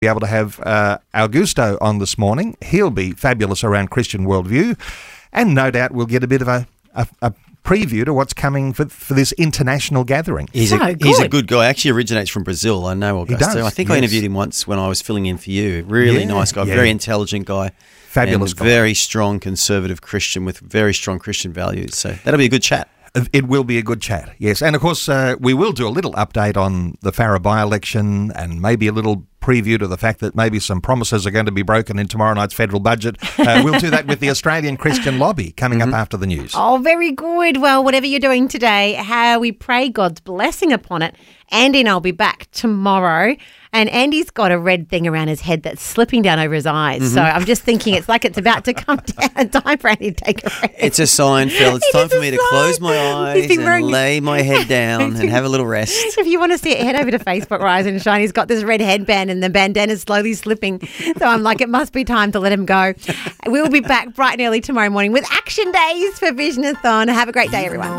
be able to have Augusto on this morning. He'll be fabulous around Christian worldview, and no doubt we'll get a bit of a preview to what's coming for this international gathering. He's a good guy. Actually originates from Brazil. I know Augusto. He does, I think I interviewed him once when I was filling in for you. Really nice guy, very intelligent guy. Fabulous guy. Very strong conservative Christian with very strong Christian values. So that'll be a good chat. It will be a good chat, yes. And, of course, we will do a little update on the Farrer by-election and maybe a little preview to the fact that maybe some promises are going to be broken in tomorrow night's federal budget. We'll do that with the Australian Christian Lobby coming up after the news. Oh, very good. Well, whatever you're doing today, how we pray God's blessing upon it. Andy and I'll be back tomorrow. And Andy's got a red thing around his head that's slipping down over his eyes. So I'm just thinking it's like it's about to come down. Time for Andy to take a rest. It's a sign, Phil. It's time for me to close my eyes and lay my head down and have a little rest. If you want to see it, head over to Facebook, Rise and Shine. He's got this red headband and the bandana's slowly slipping. So I'm like, it must be time to let him go. We'll be back bright and early tomorrow morning with Action Days for Visionathon. Have a great day, everyone.